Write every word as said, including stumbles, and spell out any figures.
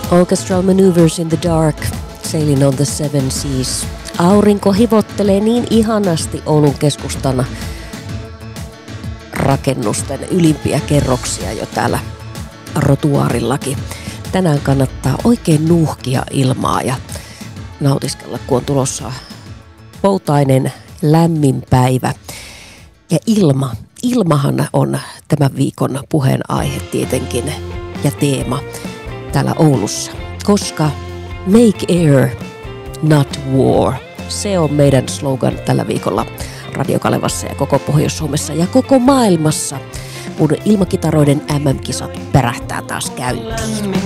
Orchestral Maneuvers in the Dark, Sailing on the Seven Seas. Aurinko hivottelee niin ihanasti Oulun keskustan rakennusten ylimpiä kerroksia jo täällä rotuaarillakin. Tänään kannattaa oikein nuuhkia ilmaa ja nautiskella, kun on tulossa poutainen lämmin päivä. Ja ilma. Ilmahan on tämän viikon puheenaihe tietenkin ja teema täällä Oulussa, koska make air, not war. Se on meidän slogan tällä viikolla Radio Kalevassa ja koko Pohjois-Suomessa ja koko maailmassa, kun ilmakitaroiden M M-kisat pärähtää taas käyntiin.